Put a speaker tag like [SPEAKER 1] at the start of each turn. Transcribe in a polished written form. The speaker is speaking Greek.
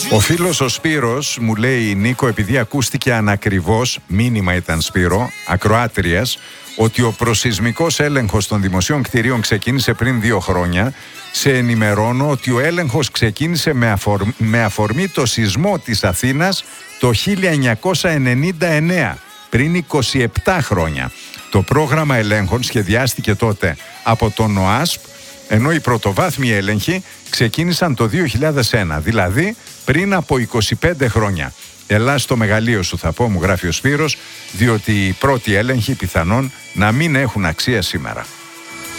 [SPEAKER 1] Ο φίλος ο Σπύρος μου λέει, Νίκο, επειδή ακούστηκε ανακριβώς, μήνυμα ήταν Σπύρο, ακροάτριας, ότι ο προσεισμικός έλεγχος των δημοσίων κτηρίων ξεκίνησε πριν 2 χρόνια, σε ενημερώνω ότι ο έλεγχος ξεκίνησε με αφορμή το σεισμό της Αθήνας το 1999, πριν 27 χρόνια. Το πρόγραμμα ελέγχων σχεδιάστηκε τότε από τον ΟΑΣΠ, ενώ οι πρωτοβάθμιοι έλεγχοι ξεκίνησαν το 2001, δηλαδή πριν από 25 χρόνια. Ελά στο μεγαλείο σου, θα πω, μου γράφει ο Σπύρος, διότι οι πρώτοι έλεγχοι πιθανόν να μην έχουν αξία σήμερα.